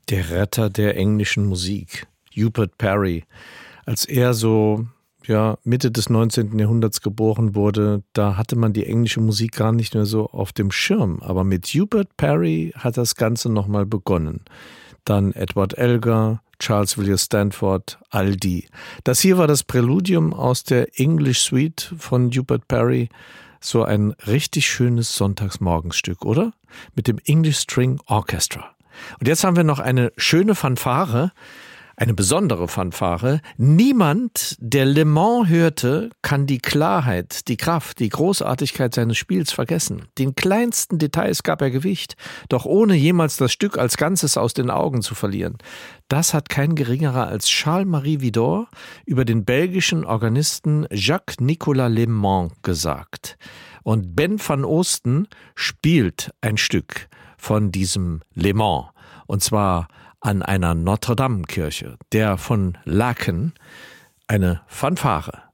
Der Retter der englischen Musik, Hubert Parry. Als er so Mitte des 19. Jahrhunderts geboren wurde, da hatte man die englische Musik gar nicht mehr so auf dem Schirm. Aber mit Hubert Parry hat das Ganze nochmal begonnen. Dann Edward Elgar, Charles Villiers Stanford, all die. Das hier war das Präludium aus der English Suite von Hubert Parry. So ein richtig schönes Sonntagsmorgensstück, oder? Mit dem English String Orchestra. Und jetzt haben wir noch eine schöne Fanfare, eine besondere Fanfare. Niemand, der Le Mans hörte, kann die Klarheit, die Kraft, die Großartigkeit seines Spiels vergessen. Den kleinsten Details gab er Gewicht, doch ohne jemals das Stück als Ganzes aus den Augen zu verlieren. Das hat kein geringerer als Charles-Marie Widor über den belgischen Organisten Jacques-Nicolas Le Mans gesagt. Und Ben van Oosten spielt ein Stück von diesem Le Mans, und zwar an einer Notre-Dame-Kirche, der von Laeken, eine Fanfare.